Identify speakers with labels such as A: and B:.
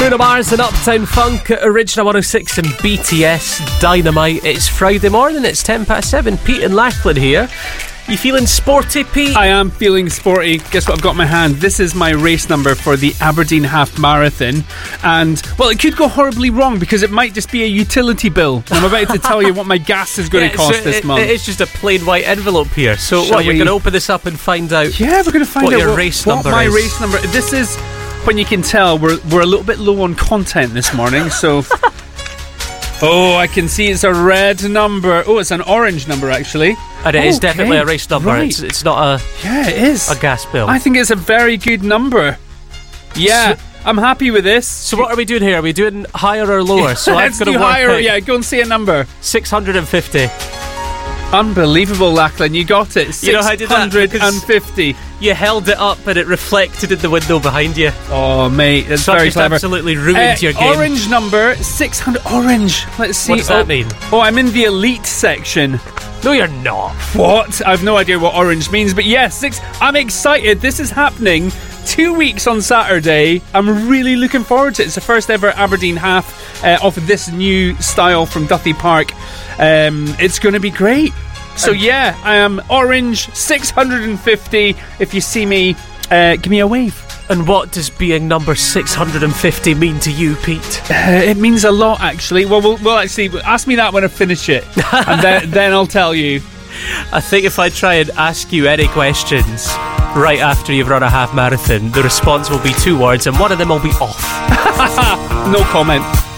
A: Bruno Mars and Uptown Funk, Original 106 and BTS Dynamite. It's Friday morning, it's 7:10. Pete and Lachlan here. You feeling sporty, Pete?
B: I am feeling sporty. Guess what I've got in my hand? This is my race number for the Aberdeen Half Marathon. And, well, it could go horribly wrong because it might just be a utility bill. And I'm about to tell you what my gas is going to cost this month.
A: It's just a plain white envelope here. So, you're going to open this up and find out?
B: Yeah, we're going to find out
A: your race number is.
B: My race number. This is when you can tell we're a little bit low on content this morning. So, oh, I can see it's a red number. Oh, it's an orange number actually.
A: And it is definitely a race number.
B: Right.
A: It's not
B: it is
A: a gas bill.
B: I think it's a very good number. Yeah, I'm happy with this.
A: So what are we doing here? Are we doing higher or lower? So
B: let's do higher. Yeah, go and say a number.
A: 650.
B: Unbelievable, Lachlan. You got it. 650.
A: You know how I did that? You held it up and it reflected in the window behind you.
B: Oh, mate, that's very clever.
A: Absolutely ruined your game.
B: Orange number 600. Orange. Let's see.
A: What does that mean?
B: Oh, I'm in the elite section.
A: No, you're not.
B: What? I've no idea what orange means, but yes, I'm excited. This is happening 2 weeks on Saturday. I'm really looking forward to it. It's the first ever Aberdeen half of this new style from Duthie Park. It's going to be great. So yeah, I am orange 650. If you see me, give me a wave.
A: And what does being number 650 mean to you, Pete?
B: It means a lot, actually. Well, we'll actually ask me that when I finish it, and then I'll tell you.
A: I think if I try and ask you any questions right after you've run a half marathon, the response will be 2 words, and one of them will be off.
B: No comment.